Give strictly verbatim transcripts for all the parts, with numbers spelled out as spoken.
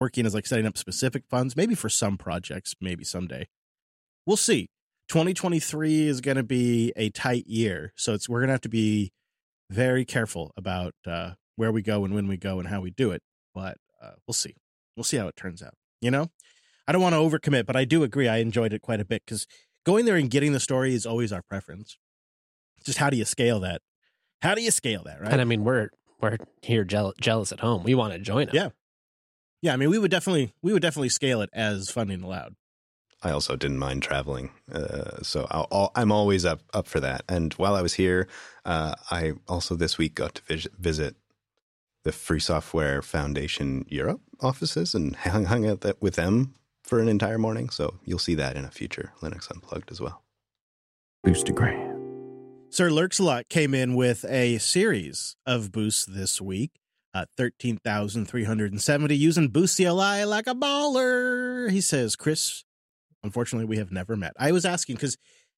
working as like setting up specific funds, maybe for some projects, maybe someday. We'll see. twenty twenty-three is going to be a tight year, so it's we're going to have to be very careful about uh, where we go and when we go and how we do it. But uh, we'll see. We'll see how it turns out. You know, I don't want to overcommit, but I do agree. I enjoyed it quite a bit because going there and getting the story is always our preference. Just how do you scale that? How do you scale that, right? And I mean, we're we're here jealous, jealous at home. We want to join them. Yeah. Yeah, I mean, we would definitely we would definitely scale it as funding allowed. I also didn't mind traveling, uh, so I'll, I'll, I'm always up up for that. And while I was here, uh, I also this week got to vis- visit the Free Software Foundation Europe offices and hung, hung out that, with them for an entire morning. So you'll see that in a future Linux Unplugged as well. Boostagram. Sir Lurks-a-Lot came in with a series of boosts this week. Uh, thirteen thousand three hundred seventy using Boost C L I like a baller. He says, Chris, unfortunately, we have never met. I was asking because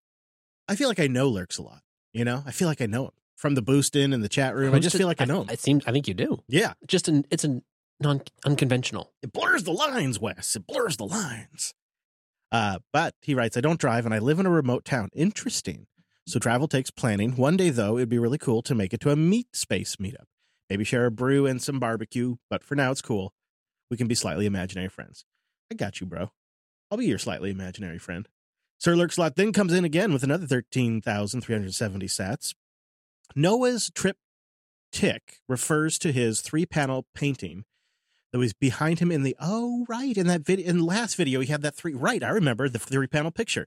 I feel like I know Lurks-a-Lot. You know, I feel like I know him from the Boost in and the chat room. I just feel like I know him. It seems, I think you do. Yeah. Just an, it's a non unconventional. It blurs the lines, Wes. It blurs the lines. Uh, but he writes, I don't drive and I live in a remote town. Interesting. So travel takes planning. One day, though, it'd be really cool to make it to a meat space meetup. Maybe share a brew and some barbecue, but for now it's cool. We can be slightly imaginary friends. I got you, bro. I'll be your slightly imaginary friend. Sir Lurks-a-Lot then comes in again with another thirteen thousand three hundred seventy sats. Noah's Trip Tick refers to his three-panel painting that was behind him in the, oh, right, in that video, in the last video, he had that three, right, I remember the three-panel picture.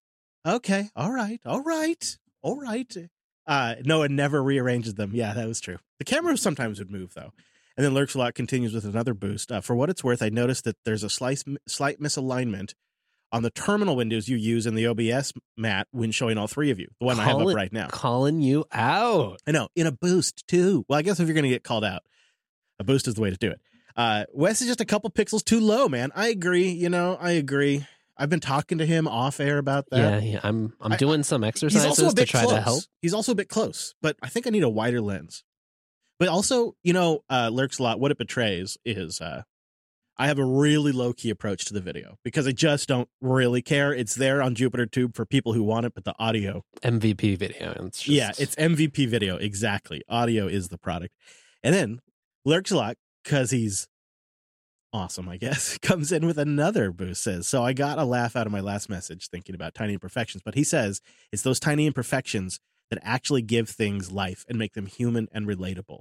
Okay, all right, all right, all right. Uh, Noah never rearranges them. Yeah, that was true. The camera sometimes would move, though. And then Lurks-a-Lot continues with another boost. Uh, for what it's worth, I noticed that there's a slight, slight misalignment on the terminal windows you use in the O B S mat when showing all three of you. The one Call I have up it, right now. Calling you out. I know, in a boost, too. Well, I guess if you're going to get called out, a boost is the way to do it. Uh, Wes is just a couple pixels too low, man. I agree. You know, I agree. I've been talking to him off air about that. Yeah, yeah. I'm I'm I, doing some exercises he's also a bit to try close. to help. He's also a bit close, but I think I need a wider lens. But also, you know, uh, Lurks-a-Lot, what it betrays is uh, I have a really low-key approach to the video because I just don't really care. It's there on JupyterTube for people who want it, but the audio... M V P video. It's just... Yeah, it's M V P video, exactly. Audio is the product. And then Lurks-a-Lot, because he's awesome, I guess, comes in with another boost, says, so I got a laugh out of my last message thinking about tiny imperfections, but he says it's those tiny imperfections that actually give things life and make them human and relatable.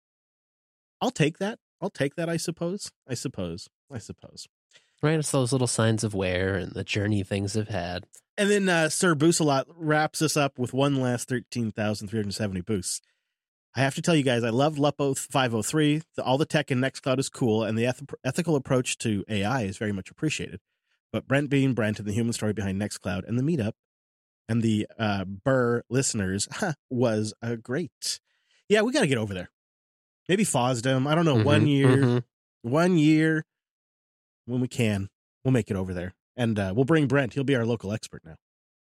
I'll take that. I'll take that, I suppose. I suppose. I suppose. Right, it's those little signs of wear and the journey things have had. And then uh, Sir Boost-a-Lot wraps us up with one last thirteen thousand three hundred seventy boosts. I have to tell you guys, I love Lupo five oh three. The, all the tech in Nextcloud is cool, and the eth- ethical approach to A I is very much appreciated. But Brent being Brent and the human story behind Nextcloud and the meetup and the uh, Burr listeners was uh, great. Yeah, we got to get over there. Maybe FOSDEM. I don't know. Mm-hmm, one year. Mm-hmm. One year. When we can, we'll make it over there. And uh, we'll bring Brent. He'll be our local expert now.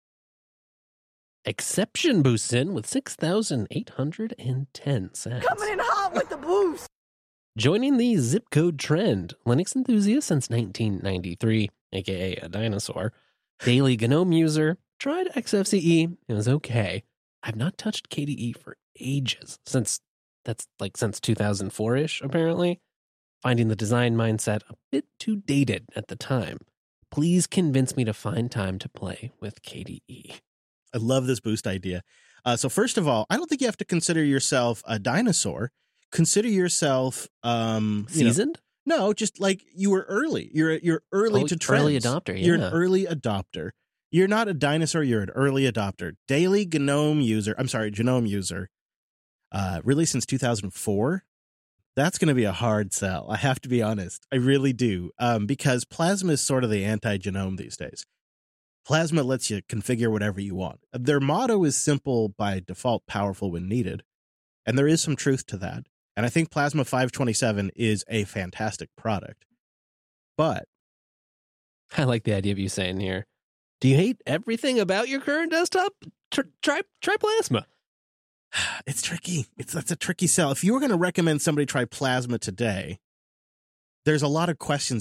Exception boosts in with six thousand eight hundred ten sats. Coming in hot with the boost. Joining the zip code trend, Linux enthusiast since nineteen ninety-three, aka a dinosaur, daily GNOME user, tried X F C E, it was okay. I've not touched K D E for ages, since that's like since two thousand four-ish, apparently. Finding the design mindset a bit too dated at the time. Please convince me to find time to play with K D E. I love this boost idea. Uh, so first of all, I don't think you have to consider yourself a dinosaur. Consider yourself um, you seasoned. Know, no, just like you were early. You're you're early oh, to trends. Early adopter. Yeah. You're an early adopter. You're not a dinosaur. You're an early adopter. Daily GNOME user. I'm sorry, GNOME user. Uh, really, since two thousand four. That's going to be a hard sell. I have to be honest. I really do. Um, because Plasma is sort of the anti-GNOME these days. Plasma lets you configure whatever you want. Their motto is simple by default, powerful when needed. And there is some truth to that. And I think Plasma five twenty-seven is a fantastic product. But I like the idea of you saying here, do you hate everything about your current desktop? Try, try, try Plasma. It's tricky. It's that's a tricky sell. If you were going to recommend somebody try Plasma today, there's a lot of questions